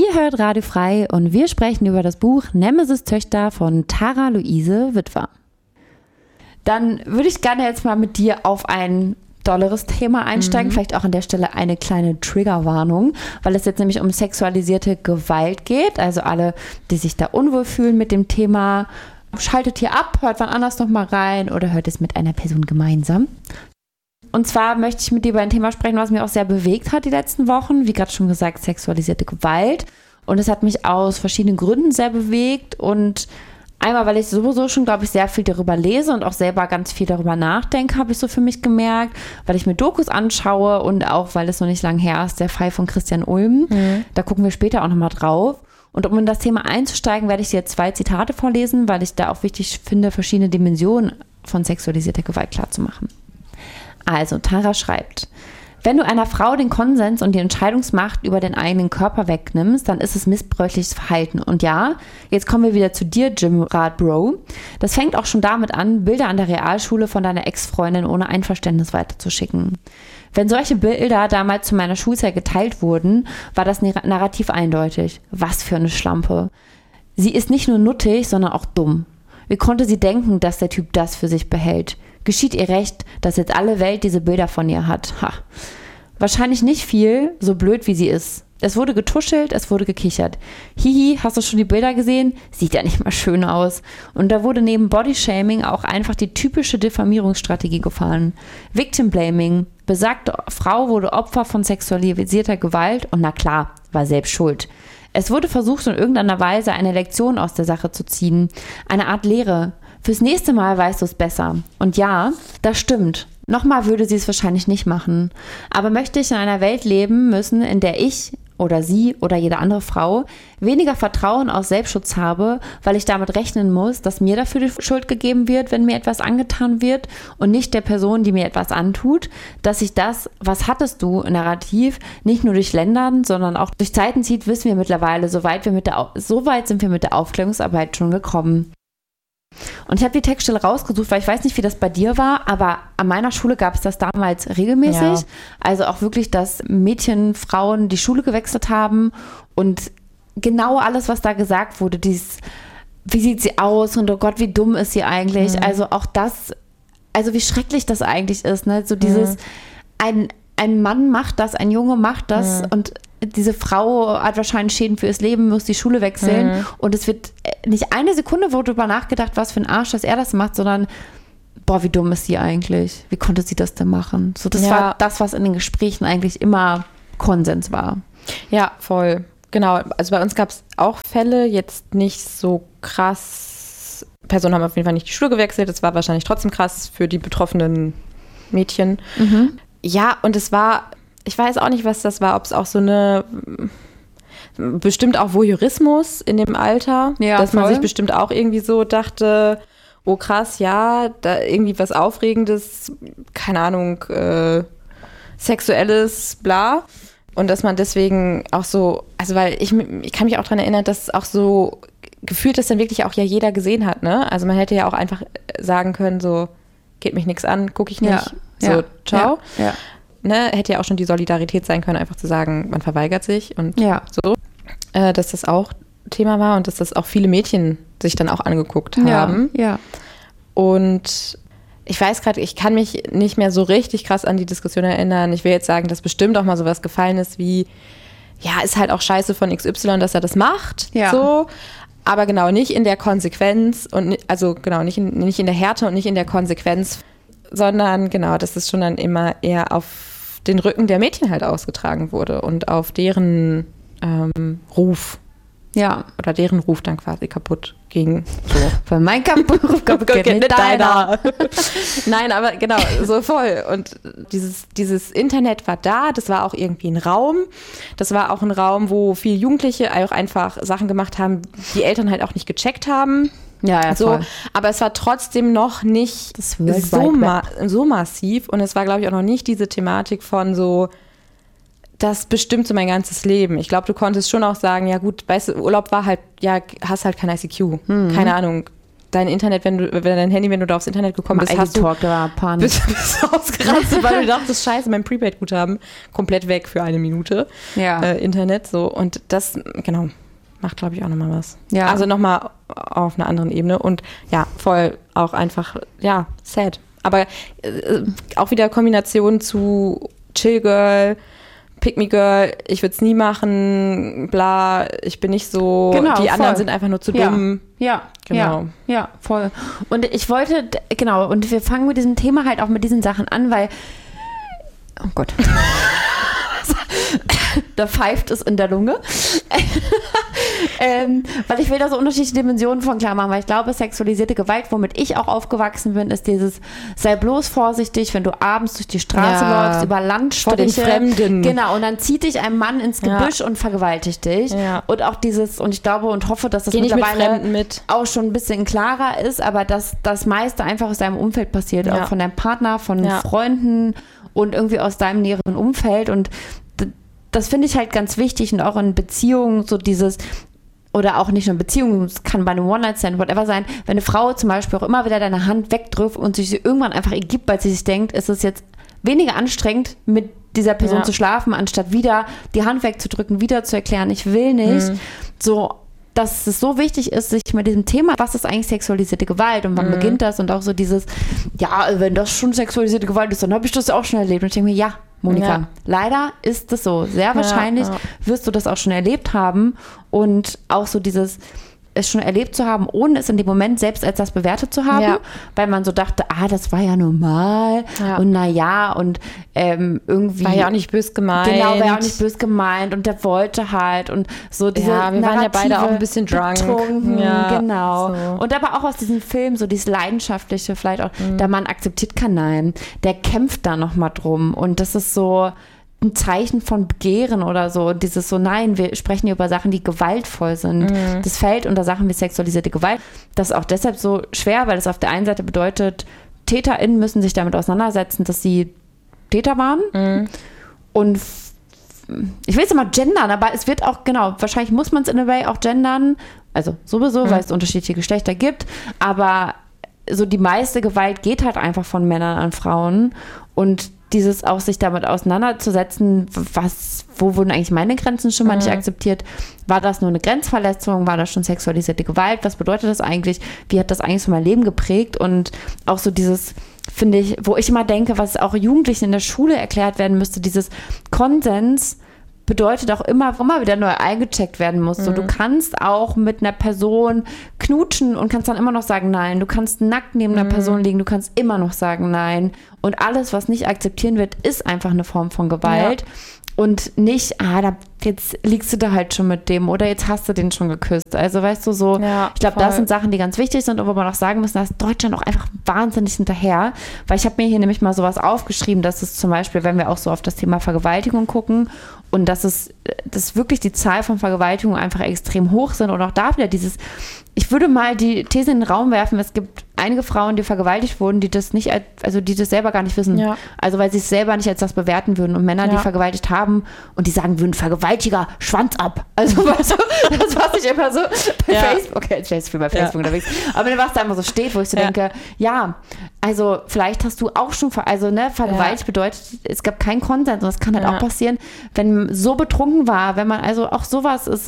Ihr hört Radio Frei und wir sprechen über das Buch Nemesis Töchter von Tara Luise Witwer. Dann würde ich gerne jetzt mal mit dir auf ein dolleres Thema einsteigen. Vielleicht auch an der Stelle eine kleine Triggerwarnung, weil es jetzt nämlich um sexualisierte Gewalt geht. Also alle, die sich da unwohl fühlen mit dem Thema, schaltet hier ab, hört wann anders nochmal rein oder hört es mit einer Person gemeinsam. Und zwar möchte ich mit dir über ein Thema sprechen, was mir auch sehr bewegt hat die letzten Wochen. Wie gerade schon gesagt, sexualisierte Gewalt. Und es hat mich aus verschiedenen Gründen sehr bewegt. Und einmal, weil ich sowieso schon, glaube ich, sehr viel darüber lese und auch selber ganz viel darüber nachdenke, habe ich so für mich gemerkt, weil ich mir Dokus anschaue und auch, weil es noch nicht lang her ist, der Fall von Christian Ulm. Da gucken wir später auch nochmal drauf. Und um in das Thema einzusteigen, werde ich dir 2 Zitate vorlesen, weil ich da auch wichtig finde, verschiedene Dimensionen von sexualisierter Gewalt klarzumachen. Also, Tara schreibt: Wenn du einer Frau den Konsens und die Entscheidungsmacht über den eigenen Körper wegnimmst, dann ist es missbräuchliches Verhalten. Und ja, jetzt kommen wir wieder zu dir, Jim Bro. Das fängt auch schon damit an, Bilder an der Realschule von deiner Ex-Freundin ohne Einverständnis weiterzuschicken. Wenn solche Bilder damals zu meiner Schulzeit geteilt wurden, war das Narrativ eindeutig. Was für eine Schlampe. Sie ist nicht nur nuttig, sondern auch dumm. Wie konnte sie denken, dass der Typ das für sich behält? Geschieht ihr recht, dass jetzt alle Welt diese Bilder von ihr hat? Ha. Wahrscheinlich nicht viel, so blöd wie sie ist. Es wurde getuschelt, es wurde gekichert. Hihi, hast du schon die Bilder gesehen? Sieht ja nicht mal schön aus. Und da wurde neben Bodyshaming auch einfach die typische Diffamierungsstrategie gefahren. Victim Blaming. Besagte Frau wurde Opfer von sexualisierter Gewalt und na klar, war selbst schuld. Es wurde versucht, in irgendeiner Weise eine Lektion aus der Sache zu ziehen. Eine Art Lehre. Fürs nächste Mal weißt du es besser. Und ja, das stimmt. Nochmal würde sie es wahrscheinlich nicht machen. Aber möchte ich in einer Welt leben müssen, in der ich oder sie oder jede andere Frau weniger Vertrauen aus Selbstschutz habe, weil ich damit rechnen muss, dass mir dafür die Schuld gegeben wird, wenn mir etwas angetan wird und nicht der Person, die mir etwas antut, dass sich das, was hattest du, Narrativ nicht nur durch Länder, sondern auch durch Zeiten zieht, wissen wir mittlerweile, so weit sind wir mit der Aufklärungsarbeit schon gekommen. Und ich habe die Textstelle rausgesucht, weil ich weiß nicht, wie das bei dir war, aber an meiner Schule gab es das damals regelmäßig. Ja. Also auch wirklich, dass Mädchen, Frauen die Schule gewechselt haben und genau alles, was da gesagt wurde, wie sieht sie aus und oh Gott, wie dumm ist sie eigentlich? Also auch das, also wie schrecklich das eigentlich ist, ne? So dieses, ein Mann macht das, ein Junge macht das und diese Frau hat wahrscheinlich Schäden für ihr Leben, muss die Schule wechseln und es wird nicht eine Sekunde wurde darüber nachgedacht, was für ein Arsch, dass er das macht, sondern boah, wie dumm ist sie eigentlich? Wie konnte sie das denn machen? So, das war das, was in den Gesprächen eigentlich immer Konsens war. Ja, voll. Genau. Also bei uns gab es auch Fälle, jetzt nicht so krass. Personen haben auf jeden Fall nicht die Schule gewechselt. Das war wahrscheinlich trotzdem krass für die betroffenen Mädchen. Ja, und es war, ich weiß auch nicht, was das war, ob es auch so eine, bestimmt auch Voyeurismus in dem Alter, dass man sich bestimmt auch irgendwie so dachte, oh krass, ja, da irgendwie was Aufregendes, keine Ahnung, Sexuelles, bla. Und dass man deswegen auch so, also weil ich kann mich auch daran erinnern, dass auch so gefühlt das dann wirklich auch ja jeder gesehen hat, ne? Also man hätte ja auch einfach sagen können, so, geht mich nichts an, gucke ich nicht, so, ciao. Ja. Ne, hätte ja auch schon die Solidarität sein können, einfach zu sagen, man verweigert sich und so, dass das auch Thema war und dass das auch viele Mädchen sich dann auch angeguckt haben. Ja. Und ich weiß gerade, ich kann mich nicht mehr so richtig krass an die Diskussion erinnern. Ich will jetzt sagen, dass bestimmt auch mal sowas gefallen ist wie, ja, ist halt auch scheiße von XY, dass er das macht, so. Aber genau, nicht in der Konsequenz und also genau, nicht in der Härte und nicht in der Konsequenz, sondern genau, dass es schon dann immer eher auf den Rücken der Mädchen halt ausgetragen wurde und auf deren Ruf. Ja. Oder deren Ruf dann quasi kaputt ging. So. Weil mein Ruf kaputt geht nicht deiner. Nein, aber genau, so voll. Und dieses Internet war da, das war auch irgendwie ein Raum. Das war auch ein Raum, wo viele Jugendliche auch einfach Sachen gemacht haben, die Eltern halt auch nicht gecheckt haben. Ja, so, voll. Aber es war trotzdem noch nicht so massiv. Und es war, glaube ich, auch noch nicht diese Thematik von so, das bestimmt so mein ganzes Leben. Ich glaube, du konntest schon auch sagen, ja gut, weißt du, Urlaub war halt, ja, hast halt kein ICQ. Keine Ahnung, dein Internet, wenn dein Handy, wenn du da aufs Internet gekommen bist, hast du bist ausgerastet, weil du dachtest, scheiße, mein Prepaid-Guthaben komplett weg für 1 Minute. Internet, so. Und das, genau, macht, glaube ich, auch nochmal was. Ja. Also nochmal auf einer anderen Ebene. Und ja, voll auch einfach, ja, sad. Aber auch wieder Kombination zu Chill Girl, Pick Me Girl, ich würde es nie machen, bla, ich bin nicht so, die anderen sind einfach nur zu dumm. Ja, genau. Ja, voll. Und ich wollte, genau, und wir fangen mit diesem Thema halt auch mit diesen Sachen an, weil, oh Gott. Da pfeift es in der Lunge. Weil ich will da so unterschiedliche Dimensionen von klar machen, weil ich glaube, sexualisierte Gewalt, womit ich auch aufgewachsen bin, ist dieses, sei bloß vorsichtig, wenn du abends durch die Straße läufst, über Landstriche. Vor den Fremden. Genau, und dann zieht dich ein Mann ins Gebüsch und vergewaltigt dich. Ja. Und auch dieses, und ich glaube und hoffe, dass das mittlerweile auch schon ein bisschen klarer ist, aber dass das meiste einfach aus deinem Umfeld passiert, auch von deinem Partner, von Freunden und irgendwie aus deinem näheren Umfeld. Und das finde ich halt ganz wichtig und auch in Beziehungen so dieses, oder auch nicht nur in Beziehungen, es kann bei einem One-Night-Stand, whatever sein, wenn eine Frau zum Beispiel auch immer wieder deine Hand wegdrückt und sich sie irgendwann einfach ergibt, weil sie sich denkt, es ist jetzt weniger anstrengend, mit dieser Person zu schlafen, anstatt wieder die Hand wegzudrücken, wieder zu erklären, ich will nicht, so, dass es so wichtig ist, sich mit diesem Thema, was ist eigentlich sexualisierte Gewalt und wann beginnt das und auch so dieses, ja, wenn das schon sexualisierte Gewalt ist, dann habe ich das auch schon erlebt und ich denke mir, ja, Monika, leider ist es so. Sehr wahrscheinlich wirst du das auch schon erlebt haben und auch so dieses, es schon erlebt zu haben, ohne es in dem Moment selbst als das bewertet zu haben, weil man so dachte, das war ja normal und naja und irgendwie. War ja auch nicht böse gemeint. Genau, war ja auch nicht böse gemeint und der wollte halt und so diese wir waren ja beide auch ein bisschen betrunken, genau. So. Und aber auch aus diesem Film, so dieses Leidenschaftliche, vielleicht auch, der Mann akzeptiert kein Nein, der kämpft da nochmal drum und das ist so ein Zeichen von Begehren oder so, dieses so, nein, wir sprechen hier über Sachen, die gewaltvoll sind. Das fällt unter Sachen wie sexualisierte Gewalt. Das ist auch deshalb so schwer, weil es auf der einen Seite bedeutet, TäterInnen müssen sich damit auseinandersetzen, dass sie Täter waren. Und ich will es immer gendern, aber es wird auch, genau, wahrscheinlich muss man es in a way auch gendern, also sowieso, weil es unterschiedliche Geschlechter gibt, aber so die meiste Gewalt geht halt einfach von Männern an Frauen und dieses auch sich damit auseinanderzusetzen, wo wurden eigentlich meine Grenzen schon mal nicht akzeptiert? War das nur eine Grenzverletzung? War das schon sexualisierte Gewalt? Was bedeutet das eigentlich? Wie hat das eigentlich so mein Leben geprägt? Und auch so dieses, finde ich, wo ich immer denke, was auch Jugendlichen in der Schule erklärt werden müsste, dieses Konsens bedeutet auch immer wieder neu eingecheckt werden muss. So, du kannst auch mit einer Person knutschen und kannst dann immer noch sagen Nein. Du kannst nackt neben einer Person liegen, du kannst immer noch sagen Nein. Und alles, was nicht akzeptieren wird, ist einfach eine Form von Gewalt. Und nicht, jetzt liegst du da halt schon mit dem oder jetzt hast du den schon geküsst. Also weißt du so, ich glaube, das sind Sachen, die ganz wichtig sind und wo man auch sagen muss, da ist Deutschland auch einfach wahnsinnig hinterher. Weil ich habe mir hier nämlich mal sowas aufgeschrieben, dass es zum Beispiel, wenn wir auch so auf das Thema Vergewaltigung gucken und dass wirklich die Zahl von Vergewaltigungen einfach extrem hoch sind und auch da wieder dieses, ich würde mal die These in den Raum werfen, es gibt einige Frauen, die vergewaltigt wurden, die das nicht, also die das selber gar nicht wissen. Also weil sie es selber nicht als das bewerten würden und Männer, die vergewaltigt haben und die sagen würden, Vergewaltiger, Schwanz ab. Also weißt du, das was ich immer so bei Facebook, okay, ich weiß viel bei Facebook unterwegs, aber was da immer so steht, wo ich so denke, also vielleicht hast du auch schon, vergewaltigt bedeutet, es gab keinen Konsens und das kann halt auch passieren, wenn man so betrunken war, wenn man also auch sowas ist,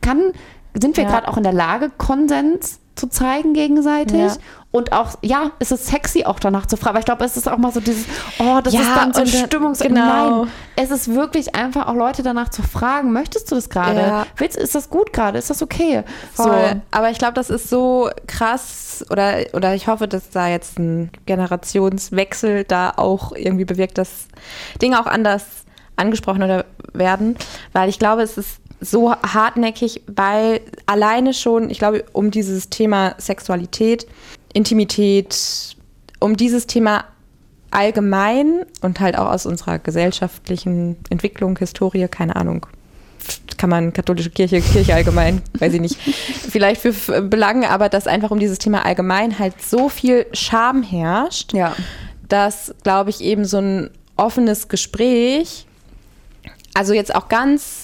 sind wir gerade auch in der Lage, Konsens zu zeigen gegenseitig und auch, ist es sexy auch danach zu fragen, aber ich glaube, es ist auch mal so dieses, das ist dann so Nein, es ist wirklich einfach auch Leute danach zu fragen, möchtest du das gerade? Ist das gut gerade? Ist das okay? Voll. So. Aber ich glaube, das ist so krass oder ich hoffe, dass da jetzt ein Generationswechsel da auch irgendwie bewirkt, dass Dinge auch anders angesprochen oder werden, weil ich glaube, es ist so hartnäckig, weil alleine schon, ich glaube, um dieses Thema Sexualität, Intimität, um dieses Thema allgemein und halt auch aus unserer gesellschaftlichen Entwicklung, Historie, keine Ahnung, kann man katholische Kirche allgemein, weiß ich nicht, vielleicht für Belangen, aber dass einfach um dieses Thema allgemein halt so viel Scham herrscht, dass, glaube ich, eben so ein offenes Gespräch, also jetzt auch ganz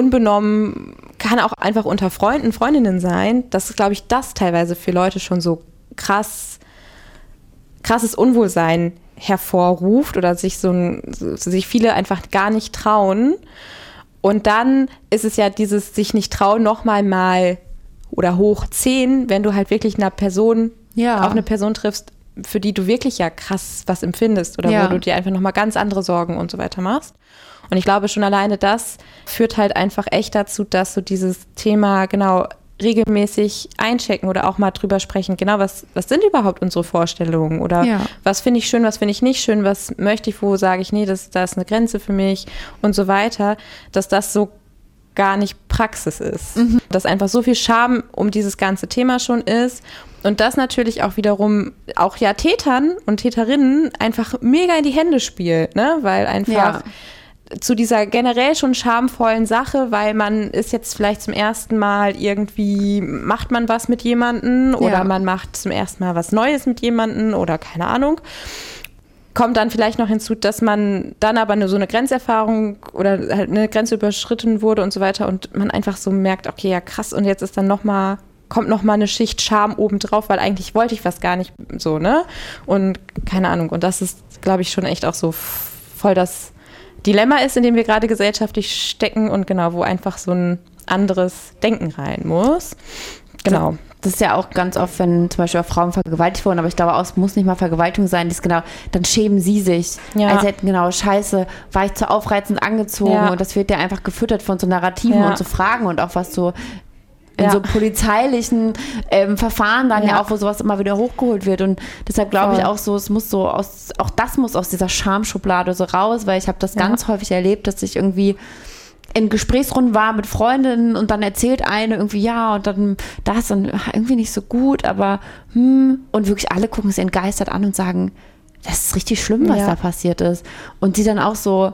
unbenommen, kann auch einfach unter Freunden, Freundinnen sein, dass, glaube ich, das teilweise für Leute schon so krasses Unwohlsein hervorruft oder sich viele einfach gar nicht trauen. Und dann ist es ja dieses sich nicht trauen nochmal mal oder hoch 10, wenn du halt wirklich auf eine Person triffst, für die du wirklich ja krass was empfindest oder wo du dir einfach nochmal ganz andere Sorgen und so weiter machst. Und ich glaube, schon alleine das führt halt einfach echt dazu, dass du dieses Thema genau regelmäßig einchecken oder auch mal drüber sprechen, genau, was sind überhaupt unsere Vorstellungen oder was finde ich schön, was finde ich nicht schön, was möchte ich, wo sage ich, nee, da ist eine Grenze für mich und so weiter, dass das so gar nicht Praxis ist. Dass einfach so viel Scham um dieses ganze Thema schon ist und das natürlich auch wiederum auch ja Tätern und Täterinnen einfach mega in die Hände spielt, ne, weil einfach zu dieser generell schon schamvollen Sache, weil man ist jetzt vielleicht zum ersten Mal irgendwie, macht man was mit jemandem oder man macht zum ersten Mal was Neues mit jemandem oder keine Ahnung. Kommt dann vielleicht noch hinzu, dass man dann aber so eine Grenzerfahrung oder halt eine Grenze überschritten wurde und so weiter und man einfach so merkt, okay, ja krass und jetzt ist dann kommt noch mal eine Schicht Scham obendrauf, weil eigentlich wollte ich was gar nicht so, ne? Und keine Ahnung. Und das ist, glaube ich, schon echt auch so voll das Dilemma ist, in dem wir gerade gesellschaftlich stecken und genau, wo einfach so ein anderes Denken rein muss. Genau. Das ist ja auch ganz oft, wenn zum Beispiel auch Frauen vergewaltigt wurden, aber ich glaube auch, es muss nicht mal Vergewaltigung sein, dann schämen sie sich, als hätten scheiße, war ich zu aufreizend angezogen und das wird ja einfach gefüttert von so Narrativen und so Fragen und auch was so in so polizeilichen Verfahren dann auch, wo sowas immer wieder hochgeholt wird und deshalb glaube ich auch so, es muss so auch das muss aus dieser Schamschublade so raus, weil ich habe das ganz häufig erlebt, dass ich irgendwie in Gesprächsrunden war mit Freundinnen und dann erzählt eine irgendwie und dann das dann irgendwie nicht so gut, aber und wirklich alle gucken sie entgeistert an und sagen, das ist richtig schlimm, was da passiert ist und sie dann auch so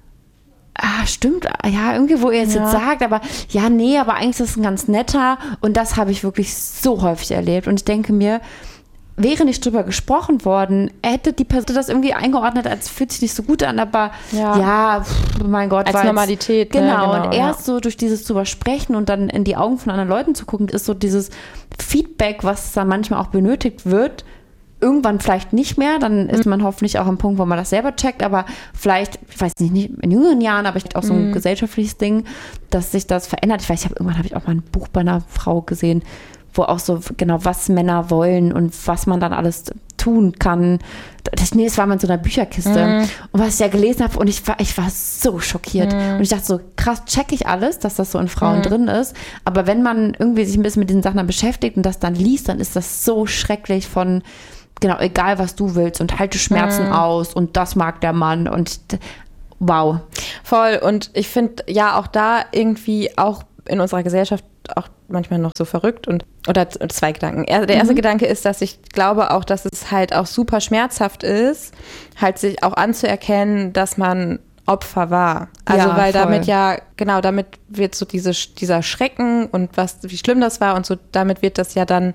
stimmt, irgendwie, wo ihr es jetzt sagt, aber aber eigentlich ist es ein ganz netter und das habe ich wirklich so häufig erlebt und ich denke mir, wäre nicht drüber gesprochen worden, hätte die Person das irgendwie eingeordnet, als fühlt sich nicht so gut an, aber mein Gott. Als Normalität. Genau, und erst so durch dieses drüber sprechen und dann in die Augen von anderen Leuten zu gucken, ist so dieses Feedback, was dann manchmal auch benötigt wird, irgendwann vielleicht nicht mehr, dann ist man hoffentlich auch am Punkt, wo man das selber checkt, aber vielleicht, ich weiß nicht in jüngeren Jahren, aber auch so ein gesellschaftliches Ding, dass sich das verändert. Irgendwann habe ich auch mal ein Buch bei einer Frau gesehen, wo auch so genau, was Männer wollen und was man dann alles tun kann. Das war mal in so einer Bücherkiste. Und was ich ja gelesen habe, und ich war so schockiert. Und ich dachte so, krass, check ich alles, dass das so in Frauen drin ist. Aber wenn man irgendwie sich ein bisschen mit diesen Sachen dann beschäftigt und das dann liest, dann ist das so schrecklich von genau, egal was du willst und halte Schmerzen aus und das mag der Mann und wow. Voll und ich finde ja auch da irgendwie auch in unserer Gesellschaft auch manchmal noch so verrückt oder zwei Gedanken. Der erste Gedanke ist, dass ich glaube auch, dass es halt auch super schmerzhaft ist, halt sich auch anzuerkennen, dass man Opfer war. Also weil damit damit wird so dieser Schrecken und wie schlimm das war und so, damit wird das ja dann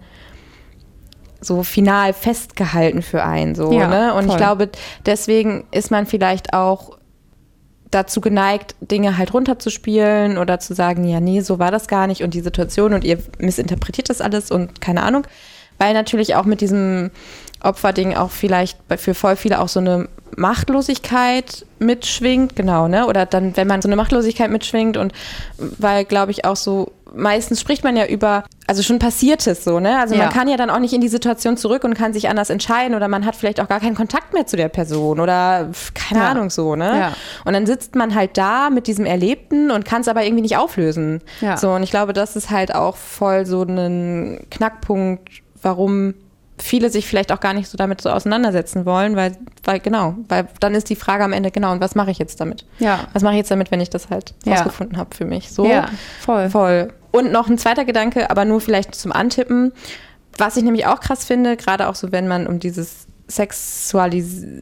so final festgehalten für einen. So, ne? Und ich glaube, deswegen ist man vielleicht auch dazu geneigt, Dinge halt runterzuspielen oder zu sagen, ja, nee, so war das gar nicht und die Situation und ihr missinterpretiert das alles und keine Ahnung. Weil natürlich auch mit diesem Opferding auch vielleicht für voll viele auch so eine Machtlosigkeit mitschwingt, genau, ne? Oder dann, wenn man so eine Machtlosigkeit mitschwingt und weil, glaube ich, auch so, meistens spricht man ja über, also schon Passiertes so, ne? Also man kann ja dann auch nicht in die Situation zurück und kann sich anders entscheiden oder man hat vielleicht auch gar keinen Kontakt mehr zu der Person oder keine Ahnung so, ne? Ja. Und dann sitzt man halt da mit diesem Erlebten und kann es aber irgendwie nicht auflösen. Ja. So, und ich glaube, das ist halt auch voll so ein Knackpunkt, warum viele sich vielleicht auch gar nicht so damit so auseinandersetzen wollen, weil dann ist die Frage am Ende, genau, und was mache ich jetzt damit? Ja. Was mache ich jetzt damit, wenn ich das halt rausgefunden habe für mich? So, voll. Und noch ein zweiter Gedanke, aber nur vielleicht zum Antippen, was ich nämlich auch krass finde, gerade auch so, wenn man um dieses sexuell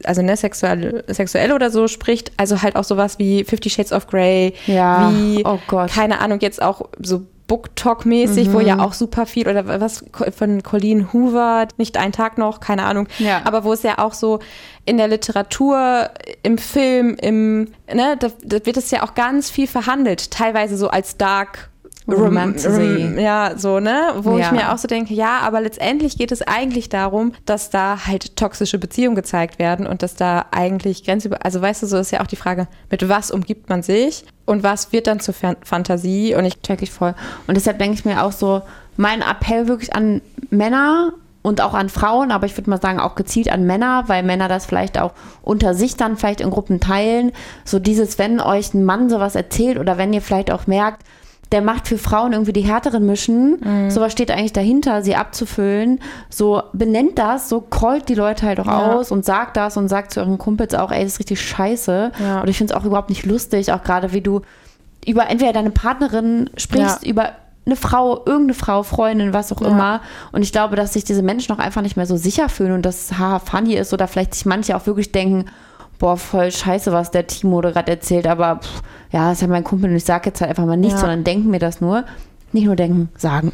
oder so spricht, also halt auch sowas wie 50 Shades of Grey, wie, keine Ahnung, jetzt auch so Book-Talk-mäßig, wo ja auch super viel, oder was von Colleen Hoover, nicht ein Tag noch, keine Ahnung, aber wo es ja auch so in der Literatur, im Film, da wird es ja auch ganz viel verhandelt, teilweise so als dark Romantasy. Ja, so, ne? Wo Ja. ich mir auch so denke, ja, aber letztendlich geht es eigentlich darum, dass da halt toxische Beziehungen gezeigt werden und dass da eigentlich also weißt du, so ist ja auch die Frage, mit was umgibt man sich und was wird dann zur Fantasie, und ich Check ich voll. Und deshalb denke ich mir auch so, mein Appell wirklich an Männer und auch an Frauen, aber ich würde mal sagen auch gezielt an Männer, weil Männer das vielleicht auch unter sich dann vielleicht in Gruppen teilen. So dieses, wenn euch ein Mann sowas erzählt oder wenn ihr vielleicht auch merkt, der macht für Frauen irgendwie die härteren Mischen, sowas steht eigentlich dahinter, sie abzufüllen, so benennt das, so callt die Leute halt auch aus und sagt das und sagt zu euren Kumpels auch, ey, das ist richtig scheiße. Ja. Und ich finde es auch überhaupt nicht lustig, auch gerade wie du über entweder deine Partnerin sprichst, über eine Frau, irgendeine Frau, Freundin, was auch immer. Und ich glaube, dass sich diese Menschen auch einfach nicht mehr so sicher fühlen und dass es funny ist oder vielleicht sich manche auch wirklich denken, boah, voll scheiße, was der Timo gerade erzählt, aber ja, das ist ja mein Kumpel und ich sage jetzt halt einfach mal nichts, sondern denken mir das nur. Nicht nur denken, sagen.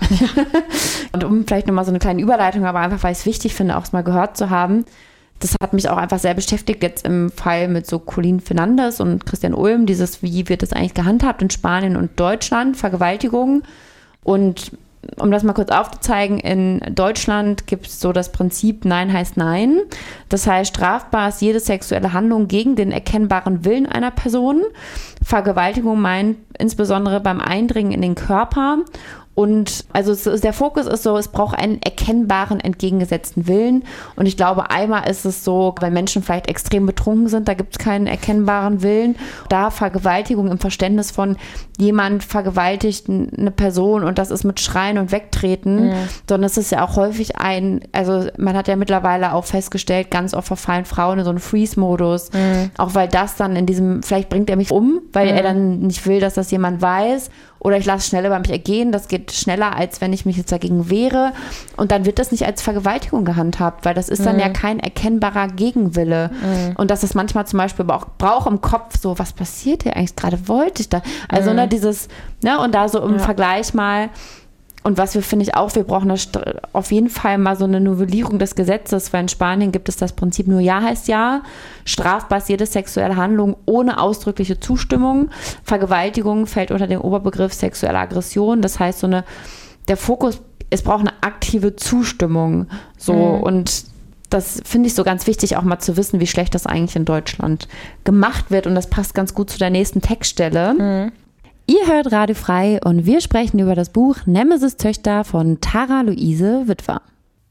Und um vielleicht nochmal so eine kleine Überleitung, aber einfach, weil ich es wichtig finde, auch es mal gehört zu haben, das hat mich auch einfach sehr beschäftigt, jetzt im Fall mit so Colin Fernandes und Christian Ulm, wie wird das eigentlich gehandhabt in Spanien und Deutschland, Vergewaltigungen. Und um das mal kurz aufzuzeigen, in Deutschland gibt es so das Prinzip Nein heißt Nein. Das heißt, strafbar ist jede sexuelle Handlung gegen den erkennbaren Willen einer Person. Vergewaltigung meint insbesondere beim Eindringen in den Körper. Und also der Fokus ist so, es braucht einen erkennbaren, entgegengesetzten Willen. Und ich glaube, einmal ist es so, weil Menschen vielleicht extrem betrunken sind, da gibt es keinen erkennbaren Willen. Da Vergewaltigung im Verständnis von jemand vergewaltigt eine Person und das ist mit Schreien und Wegtreten, sondern es ist ja auch häufig also man hat ja mittlerweile auch festgestellt, ganz oft verfallen Frauen in so einen Freeze-Modus. Auch weil das dann in diesem, vielleicht bringt er mich um, weil er dann nicht will, dass das jemand weiß. Oder ich lasse schneller über mich ergehen. Das geht schneller, als wenn ich mich jetzt dagegen wehre. Und dann wird das nicht als Vergewaltigung gehandhabt, weil das ist dann ja kein erkennbarer Gegenwille. Und dass es manchmal zum Beispiel auch braucht im Kopf so, was passiert hier eigentlich gerade? Wollte ich da? Also dieses, ne, und da so im Vergleich mal. Und was finde ich auch, wir brauchen auf jeden Fall mal so eine Novellierung des Gesetzes, weil in Spanien gibt es das Prinzip nur Ja heißt Ja. Strafbar ist jede sexuelle Handlung ohne ausdrückliche Zustimmung. Vergewaltigung fällt unter den Oberbegriff sexuelle Aggression. Das heißt, der Fokus, es braucht eine aktive Zustimmung. So, und das finde ich so ganz wichtig, auch mal zu wissen, wie schlecht das eigentlich in Deutschland gemacht wird. Und das passt ganz gut zu der nächsten Textstelle. Ihr hört Radio Frei und wir sprechen über das Buch Nemesis Töchter von Tara Luise Witwer.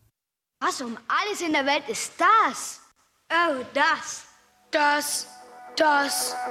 Was um alles in der Welt ist das? Oh, das.